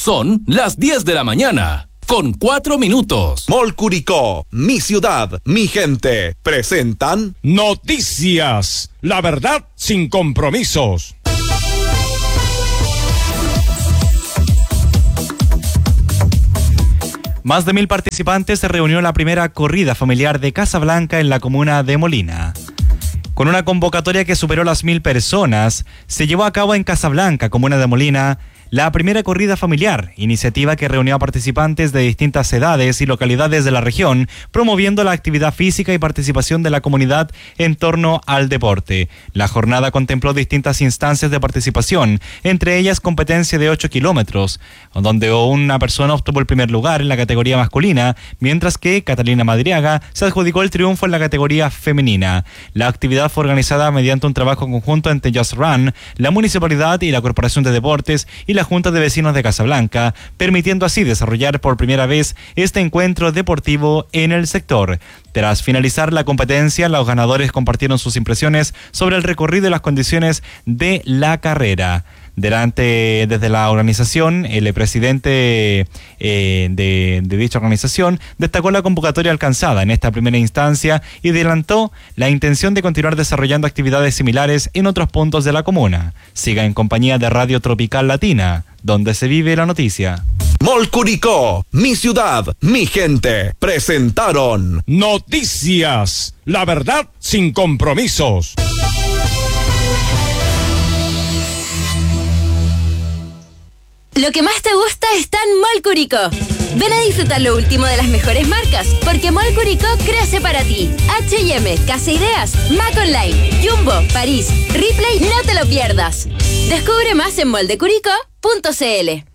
Son las 10 de la mañana, con 4 minutos. Mall Curicó, mi ciudad, mi gente, presentan Noticias, la verdad sin compromisos. Más de 1.000 participantes se reunió en la primera corrida familiar de Casablanca en la comuna de Molina. Con una convocatoria que superó las 1.000 personas, se llevó a cabo en Casablanca, comuna de Molina, la primera corrida familiar, iniciativa que reunió a participantes de distintas edades y localidades de la región, promoviendo la actividad física y participación de la comunidad en torno al deporte. La jornada contempló distintas instancias de participación, entre ellas competencia de 8 kilómetros, donde una persona obtuvo el primer lugar en la categoría masculina, mientras que Catalina Madriaga se adjudicó el triunfo en la categoría femenina. La actividad fue organizada mediante un trabajo conjunto entre Just Run, la Municipalidad y la Corporación de Deportes y la Junta de Vecinos de Casablanca, permitiendo así desarrollar por primera vez este encuentro deportivo en el sector. Tras finalizar la competencia, los ganadores compartieron sus impresiones sobre el recorrido y las condiciones de la carrera. Desde la organización, el presidente de dicha organización destacó la convocatoria alcanzada en esta primera instancia y adelantó la intención de continuar desarrollando actividades similares en otros puntos de la comuna. Siga en compañía de Radio Tropical Latina, donde se vive la noticia. Mall Curicó, mi ciudad, mi gente, presentaron Noticias, la verdad sin compromisos. Lo que más te gusta está en Mall Curicó. Ven a disfrutar lo último de las mejores marcas, porque Mall Curicó crece para ti. H&M, Casa Ideas, Mac Online, Jumbo, París, Ripley, no te lo pierdas. Descubre más en moldecuricó.cl.